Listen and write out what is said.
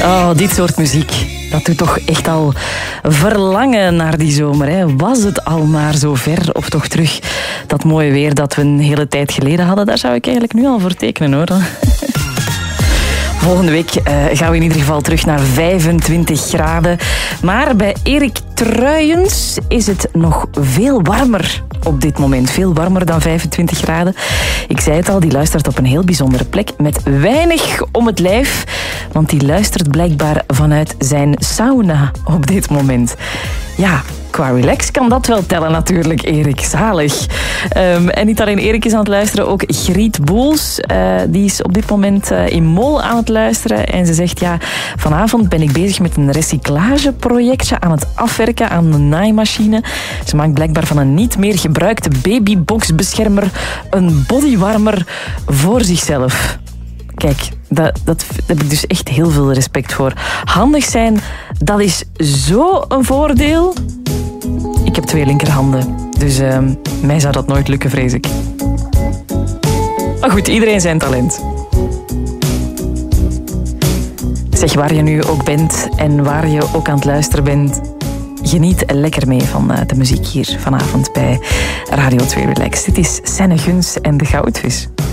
Oh, dit soort muziek, dat doet toch echt al verlangen naar die zomer. Hè? Was het al maar zo ver, of toch terug dat mooie weer dat we een hele tijd geleden hadden. Daar zou ik eigenlijk nu al voor tekenen, hoor. Volgende week gaan we in ieder geval terug naar 25 graden. Maar bij Erik Truijens is het nog veel warmer op dit moment. Veel warmer dan 25 graden. Ik zei het al, die luistert op een heel bijzondere plek met weinig om het lijf. Want die luistert blijkbaar vanuit zijn sauna op dit moment. Ja, qua relax kan dat wel tellen natuurlijk, Erik. Zalig. En niet alleen Erik is aan het luisteren, ook Griet Boels. Die is op dit moment in Mol aan het luisteren. En ze zegt, ja, vanavond ben ik bezig met een recyclageprojectje aan het afwerken aan een naaimachine. Ze maakt blijkbaar van een niet meer gebruikte babyboxbeschermer een bodywarmer voor zichzelf. Kijk, daar heb ik dus echt heel veel respect voor. Handig zijn, dat is zo een voordeel. Ik heb 2 linkerhanden, dus mij zou dat nooit lukken, vrees ik. Maar goed, iedereen zijn talent. Zeg, waar je nu ook bent en waar je ook aan het luisteren bent, geniet lekker mee van de muziek hier vanavond bij Radio 2 Relax. Dit is Senne Guns en de Goudvis.